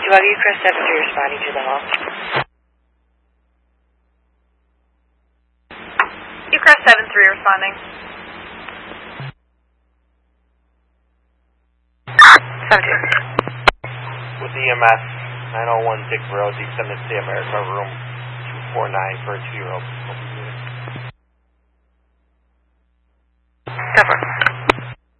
Chihuahua, you cross 73 responding to the hall. You cross 73 responding. 17. With EMS 901 Dick Road, descended to America room 249 for a 2-year-old. Go for it.